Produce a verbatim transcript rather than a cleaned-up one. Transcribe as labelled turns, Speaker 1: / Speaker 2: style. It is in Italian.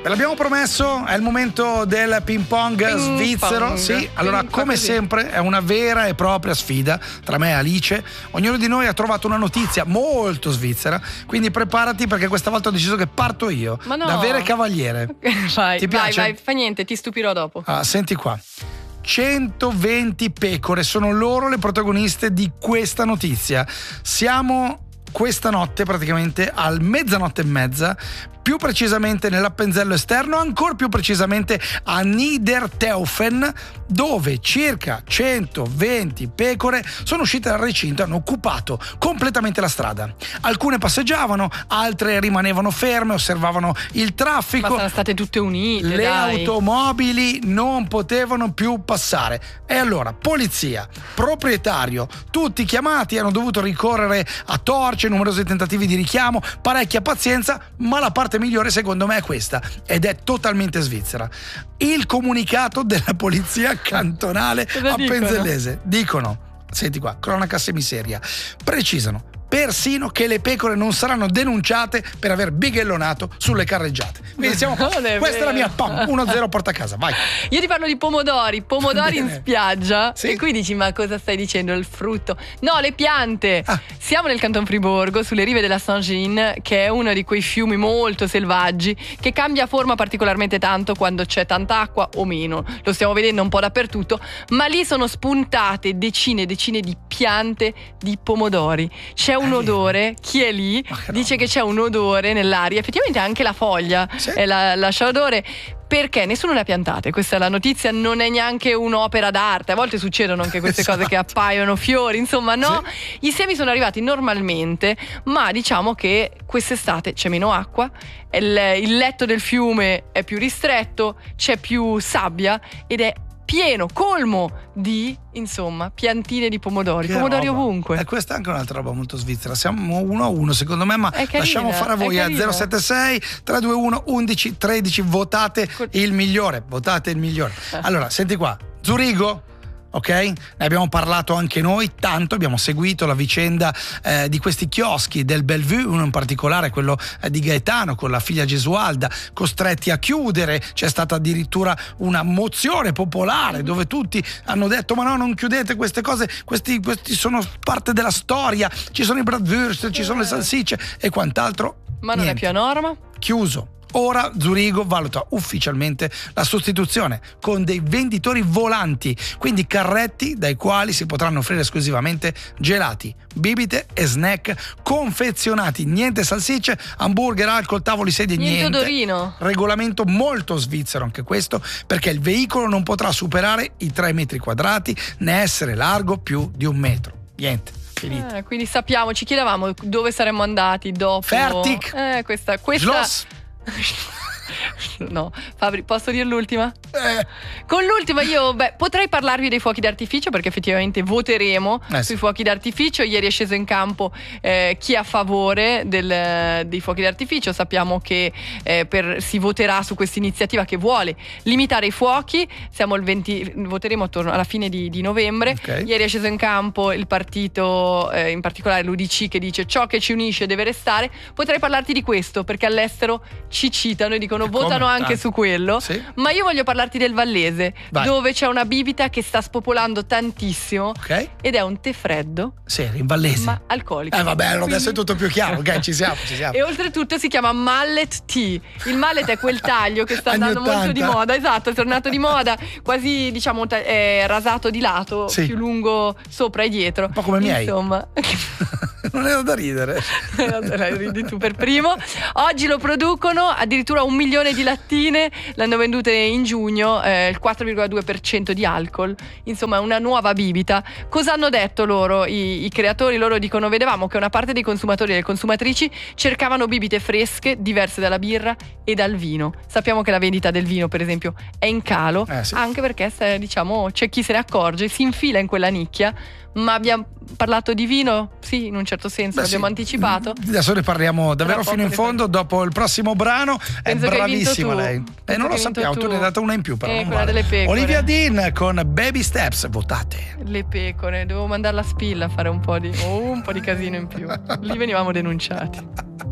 Speaker 1: Ve l'abbiamo promesso, è il momento del ping pong
Speaker 2: Ping
Speaker 1: svizzero.
Speaker 2: pong.
Speaker 1: Sì, allora
Speaker 2: Ping
Speaker 1: come
Speaker 2: così.
Speaker 1: sempre è una vera e propria sfida tra me e Alice. Ognuno di noi ha trovato una notizia molto svizzera, quindi preparati perché questa volta ho deciso che parto io,
Speaker 2: Ma no.
Speaker 1: da vero cavaliere.
Speaker 2: Vai,
Speaker 1: Ti
Speaker 2: vai,
Speaker 1: piace?
Speaker 2: vai, fa niente, ti stupirò dopo.
Speaker 1: Ah, senti qua. centoventi pecore sono loro le protagoniste di questa notizia. Siamo questa notte praticamente al mezzanotte e mezza, più precisamente nell'Appenzello esterno, ancora più precisamente a Niederteufen, dove circa centoventi pecore sono uscite dal recinto e hanno occupato completamente la strada. Alcune passeggiavano, altre rimanevano ferme, osservavano il traffico.
Speaker 2: Ma sono state tutte unite,
Speaker 1: Le
Speaker 2: dai.
Speaker 1: automobili non potevano più passare. E allora, polizia, proprietario, tutti chiamati, hanno dovuto ricorrere a torce, numerosi tentativi di richiamo, parecchia pazienza, ma la parte migliore secondo me è questa, ed è totalmente svizzera. Il comunicato della polizia cantonale
Speaker 2: Cosa
Speaker 1: appenzellese. Dicono, senti qua, cronaca semiseria, precisano persino che le pecore non saranno denunciate per aver bighellonato sulle carreggiate. Quindi siamo qua.
Speaker 2: Non è
Speaker 1: Questa è la mia
Speaker 2: vero.
Speaker 1: pam, uno zero porta a casa, vai.
Speaker 2: Io ti parlo di pomodori, pomodori in
Speaker 1: Bene.
Speaker 2: spiaggia.
Speaker 1: Sì.
Speaker 2: E qui dici, ma cosa stai dicendo? Il frutto? No, le piante.
Speaker 1: Ah.
Speaker 2: Siamo nel Canton Friburgo, sulle rive della Saint-Jean, che è uno di quei fiumi molto selvaggi, che cambia forma particolarmente tanto quando c'è tanta acqua o meno. Lo stiamo vedendo un po' dappertutto, ma lì sono spuntate decine e decine di piante di pomodori. C'è un
Speaker 1: Ah,
Speaker 2: odore, chi è lì
Speaker 1: Ma che
Speaker 2: dice
Speaker 1: roba.
Speaker 2: che c'è un odore nell'aria, effettivamente anche la foglia
Speaker 1: Sì.
Speaker 2: è la, lascia odore. Perché nessuno le ha piantate, questa è la notizia, non è neanche un'opera d'arte, a volte succedono anche queste
Speaker 1: Esatto.
Speaker 2: cose che appaiono fiori, insomma no, i semi sono arrivati normalmente, ma diciamo che quest'estate c'è meno acqua, il, il letto del fiume è più ristretto, c'è più sabbia ed è pieno, colmo di, insomma, piantine di pomodori,
Speaker 1: Che
Speaker 2: pomodori
Speaker 1: roba.
Speaker 2: ovunque.
Speaker 1: E questa è anche un'altra roba molto svizzera. Siamo uno a uno secondo me, ma
Speaker 2: È carina,
Speaker 1: lasciamo fare a voi
Speaker 2: è
Speaker 1: a
Speaker 2: carina.
Speaker 1: zero sette sei tre due uno undici tredici. Votate
Speaker 2: Col-
Speaker 1: il migliore. Votate il migliore. Allora, senti qua, Zurigo. Ok? Ne abbiamo parlato anche noi tanto, abbiamo seguito la vicenda eh, di questi chioschi del Bellevue, uno in particolare quello eh, di Gaetano con la figlia Gesualda, costretti a chiudere. C'è stata addirittura una mozione popolare dove tutti hanno detto ma no, non chiudete queste cose, questi, questi sono parte della storia, ci sono i bratwurst, ci sono le salsicce e quant'altro.
Speaker 2: Ma non
Speaker 1: Niente.
Speaker 2: è più a norma?
Speaker 1: Chiuso. Ora Zurigo valuta ufficialmente la sostituzione con dei venditori volanti, quindi carretti dai quali si potranno offrire esclusivamente gelati, bibite e snack confezionati, niente salsicce, hamburger, alcol, tavoli, sedie,
Speaker 2: Niente
Speaker 1: niente.
Speaker 2: odorino.
Speaker 1: Regolamento molto svizzero anche questo, perché il veicolo non potrà superare i tre metri quadrati né essere largo più di un metro. Niente. Finito.
Speaker 2: Eh, quindi sappiamo, ci chiedevamo dove saremmo andati dopo.
Speaker 1: Fertig.
Speaker 2: Eh, questa, questa...
Speaker 1: Schloss.
Speaker 2: No, Fabri, posso dire l'ultima?
Speaker 1: Eh,
Speaker 2: Con l'ultima io beh, potrei parlarvi dei fuochi d'artificio, perché effettivamente voteremo
Speaker 1: Eh sì.
Speaker 2: sui fuochi d'artificio. Ieri è sceso in campo eh, chi è a favore del, dei fuochi d'artificio. Sappiamo che eh, per, si voterà su questa iniziativa che vuole limitare i fuochi. Siamo il venti, voteremo attorno alla fine di, di novembre.
Speaker 1: Ok.
Speaker 2: Ieri è sceso in campo il partito, eh, in particolare l'U D C, che dice ciò che ci unisce deve restare. Potrei parlarti di questo perché all'estero ci citano e dicono
Speaker 1: Come?
Speaker 2: votano anche
Speaker 1: Tanto.
Speaker 2: su quello.
Speaker 1: Sì.
Speaker 2: Ma io voglio parlarti del Vallese,
Speaker 1: Vai.
Speaker 2: dove c'è una bibita che sta spopolando tantissimo
Speaker 1: Ok?
Speaker 2: ed è un tè freddo
Speaker 1: Sì, in Vallese.
Speaker 2: ma alcolico.
Speaker 1: Eh vabbè, allora
Speaker 2: Quindi-
Speaker 1: adesso è tutto più chiaro, ok, ci siamo, ci siamo.
Speaker 2: E oltretutto si chiama mallet tea. Il mallet è quel taglio che sta
Speaker 1: Anni
Speaker 2: andando molto di
Speaker 1: ottanta.
Speaker 2: moda, esatto, è tornato di moda, quasi diciamo ta- eh, rasato di lato,
Speaker 1: Sì.
Speaker 2: più lungo sopra e dietro.
Speaker 1: Un po' come i miei.
Speaker 2: Insomma.
Speaker 1: Non è da ridere.
Speaker 2: Ridi tu per primo. Oggi lo producono addirittura un milione di lattine, l'hanno vendute in giugno, eh, il quattro virgola due per cento di alcol, insomma è una nuova bibita. Cosa hanno detto loro i, i creatori? Loro dicono: vedevamo che una parte dei consumatori e delle consumatrici cercavano bibite fresche diverse dalla birra e dal vino. Sappiamo che la vendita del vino, per esempio, è in calo,
Speaker 1: Eh, sì.
Speaker 2: anche perché se, diciamo c'è chi se ne accorge, si infila in quella nicchia. Ma abbiamo parlato di vino? Sì, in un certo senso,
Speaker 1: Beh,
Speaker 2: l'abbiamo
Speaker 1: sì.
Speaker 2: anticipato.
Speaker 1: Adesso ne parliamo davvero
Speaker 2: Tra
Speaker 1: fino in
Speaker 2: poco ne
Speaker 1: fondo dopo il prossimo brano. È
Speaker 2: Penso che hai vinto
Speaker 1: bravissima
Speaker 2: tu.
Speaker 1: lei. E
Speaker 2: Penso
Speaker 1: eh, non
Speaker 2: che
Speaker 1: lo
Speaker 2: hai vinto
Speaker 1: sappiamo, tu
Speaker 2: tu.
Speaker 1: ne hai data una in più però.
Speaker 2: Eh,
Speaker 1: non
Speaker 2: quella
Speaker 1: vale.
Speaker 2: delle pecore.
Speaker 1: Olivia Dean con Baby Steps, votate.
Speaker 2: Le pecore, dovevo mandare la spilla a fare un po' di, oh, un po' di casino in più. Lì venivamo denunciati.